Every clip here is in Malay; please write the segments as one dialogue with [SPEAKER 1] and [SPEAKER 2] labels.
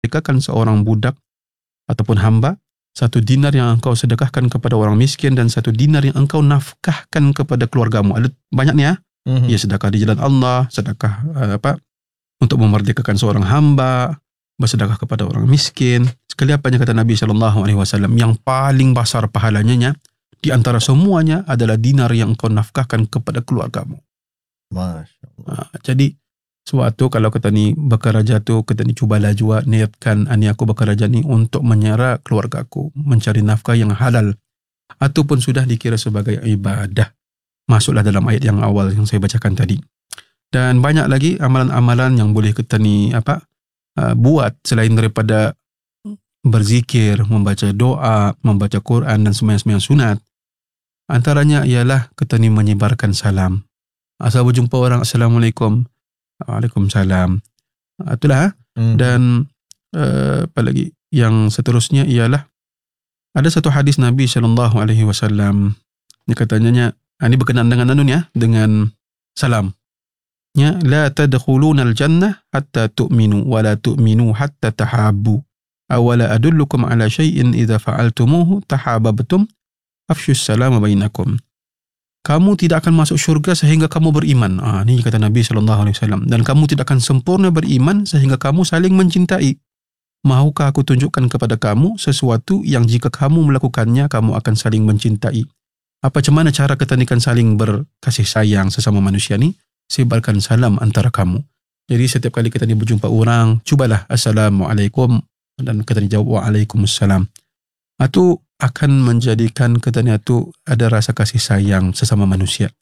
[SPEAKER 1] memerdekakan seorang budak ataupun hamba, 1 dinar yang engkau sedekahkan kepada orang miskin, dan 1 dinar yang engkau nafkahkan kepada keluargamu. Ada banyak ni ya. Ya, sedekah di jalan Allah, sedekah untuk memerdekakan seorang hamba, bersedekah kepada orang miskin. Sekali apanya kata Nabi SAW, yang paling besar pahalanya di antara semuanya adalah dinar yang engkau nafkahkan kepada keluargamu.
[SPEAKER 2] Masya Allah.
[SPEAKER 1] Jadi suatu kalau kita ni bekerja tu, kita ni cubalah juga niatkan, ani aku bekerja ni untuk menyara keluargaku, mencari nafkah yang halal ataupun sudah dikira sebagai ibadah. Masuklah dalam ayat yang awal yang saya bacakan tadi. Dan banyak lagi amalan-amalan yang boleh kita ni buat selain daripada berzikir, membaca doa, membaca Quran dan sembahyang sunat. Antaranya ialah kita ni menyebarkan salam. Asal berjumpa orang, Assalamualaikum, Waalaikumsalam. Itulah. Dan apa lagi? Yang seterusnya ialah ada satu hadis Nabi SAW. Dia katanya, ini berkenaan dengan dengan salam. Ya, la tadkhulunal jannah hatta tu'minu wa la tu'minu hatta tahabbu. Awala adullukum ala syai'in idza fa'altumuhu tahabbtum afshus salama bainakum. Kamu tidak akan masuk syurga sehingga kamu beriman. Ini kata Nabi SAW. Dan kamu tidak akan sempurna beriman sehingga kamu saling mencintai. Mahukah aku tunjukkan kepada kamu sesuatu yang jika kamu melakukannya, kamu akan saling mencintai? Apa macam mana cara kita ni kan saling berkasih sayang sesama manusia ni? Sebarkan salam antara kamu. Jadi setiap kali kita ni berjumpa orang, cubalah Assalamualaikum, dan kita ni jawab Waalaikumsalam. Itu akan menjadikan kita ni tu ada rasa kasih sayang sesama manusia.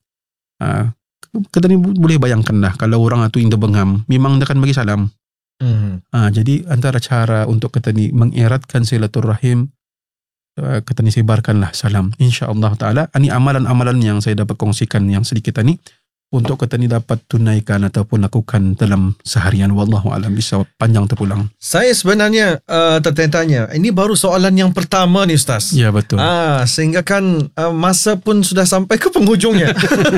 [SPEAKER 1] Kita ni boleh bayangkanlah kalau orang tu yang terbengam, memang dia akan bagi salam. Jadi antara cara untuk kita ni mengeratkan silaturahim, kita ni sebarkanlah salam. InsyaAllah ta'ala, ini amalan-amalan yang saya dapat kongsikan yang sedikit ni untuk kita ni dapat tunaikan ataupun lakukan dalam seharian. Wallahu a'lam bishawab. Panjang terpulang.
[SPEAKER 2] Saya sebenarnya tertanya-tanya, ini baru soalan yang pertama ni Ustaz.
[SPEAKER 1] Ya, betul.
[SPEAKER 2] Sehingga kan masa pun sudah sampai ke penghujungnya.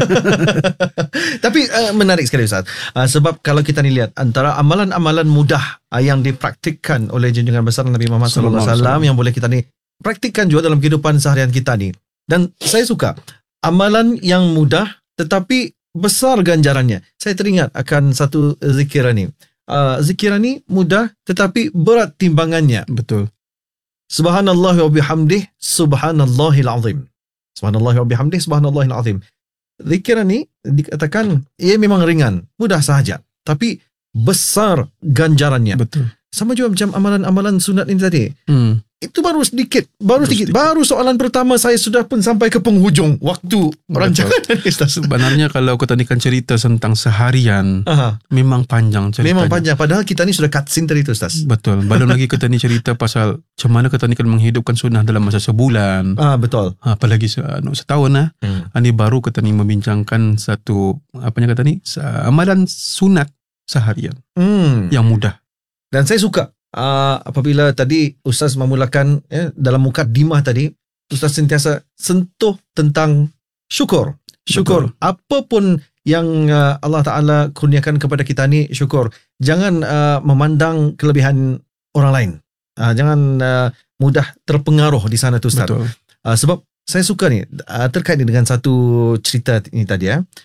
[SPEAKER 2] Tapi menarik sekali Ustaz. Sebab kalau kita ni lihat antara amalan-amalan mudah yang dipraktikkan oleh junjungan besar Nabi Muhammad SAW yang boleh kita ni praktikkan juga dalam kehidupan seharian kita ni. Dan saya suka amalan yang mudah tetapi besar ganjarannya. Saya teringat akan satu zikiran ni. Zikiran ni mudah tetapi berat timbangannya.
[SPEAKER 1] Betul.
[SPEAKER 2] Subhanallah wa bihamdih, subhanallahil azim. Subhanallah wa bihamdih, subhanallahil azim. Zikiran ni dikatakan ia memang ringan, mudah sahaja, tapi besar ganjarannya.
[SPEAKER 1] Betul.
[SPEAKER 2] Sama juga macam amalan-amalan sunat ini tadi. Itu baru sedikit. Baru soalan pertama saya sudah pun sampai ke penghujung waktu rancangan.
[SPEAKER 1] Sebenarnya kalau kita ni kan cerita tentang seharian, memang panjang ceritanya.
[SPEAKER 2] Memang panjang. Padahal kita ni sudah cutscene tadi tu Ustaz.
[SPEAKER 1] Betul. Belum lagi kita ni cerita pasal macam mana kita ni kan menghidupkan sunnah dalam masa sebulan.
[SPEAKER 2] Betul.
[SPEAKER 1] Apalagi setahun lah. Ini baru kita ni membincangkan satu, apanya kata ni, amalan sunat seharian yang mudah.
[SPEAKER 2] Dan saya suka apabila tadi Ustaz memulakan dalam mukaddimah tadi, Ustaz sentiasa sentuh tentang syukur. Syukur. Betul. Apapun yang Allah Ta'ala kurniakan kepada kita ni, syukur. Jangan memandang kelebihan orang lain. Jangan mudah terpengaruh di sana tu Ustaz.
[SPEAKER 1] Betul.
[SPEAKER 2] Sebab saya suka ni terkait dengan satu cerita ini tadi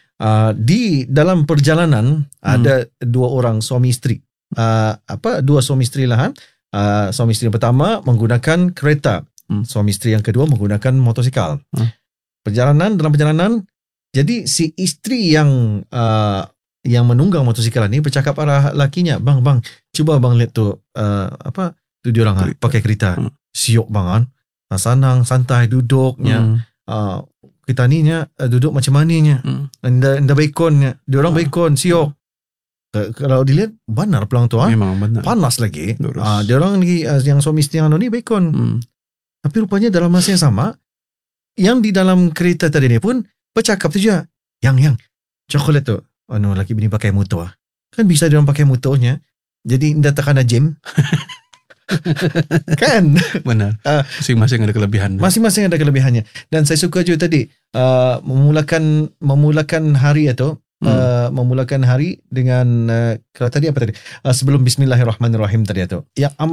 [SPEAKER 2] di dalam perjalanan ada 2 orang suami isteri. 2 suami isteri lah. Suami isteri yang pertama menggunakan kereta, suami isteri yang kedua menggunakan motosikal. Dalam perjalanan, jadi si isteri yang menunggang motosikal ni bercakap arah lakinya, bang, cuba bang lihat tu tu diorang pakai kereta. Siok bang kan, senang santai duduknya. Kita ni duduk macam maninya, anda bekonnya, diorang bekon siok. Kalau dilihat benar pelang tu
[SPEAKER 1] memang benar.
[SPEAKER 2] Panas lagi. Dia orang lagi yang suami isteri yang ni bacon. Tapi rupanya dalam masa yang sama, yang di dalam kereta tadi ni pun bercakap saja, yang coklat tu laki bini pakai motor. Kan bisa dia orang pakai motornya. Jadi anda takkan gym. Kan? Benar.
[SPEAKER 1] Masing-masing ada kelebihan.
[SPEAKER 2] Masing-masing ada kelebihannya. Dan saya suka juga tadi memulakan hari atau memulakan hari dengan kalau tadi apa tadi? Sebelum bismillahirrahmanirrahim tadi itu. Yang